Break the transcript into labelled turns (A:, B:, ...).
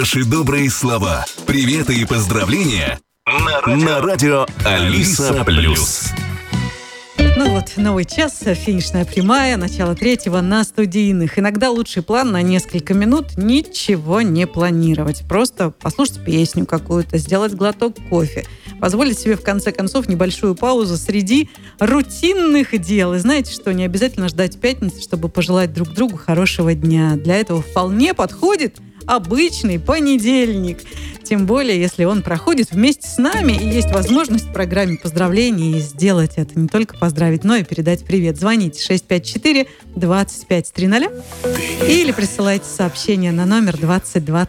A: Ваши добрые слова, приветы и поздравления на радио Алиса Плюс.
B: Ну вот, новый час, финишная прямая, начало третьего на студийных. Иногда лучший план на несколько минут — ничего не планировать. Просто послушать песню какую-то, сделать глоток кофе, позволить себе, в конце концов, небольшую паузу среди рутинных дел. И знаете что, не обязательно ждать пятницы, чтобы пожелать друг другу хорошего дня. Для этого вполне подходит обычный понедельник. Тем более, если он проходит вместе с нами, и есть возможность в программе поздравлений сделать это. Не только поздравить, но и передать привет. Звоните 654-2530 или присылайте сообщение на номер 2020.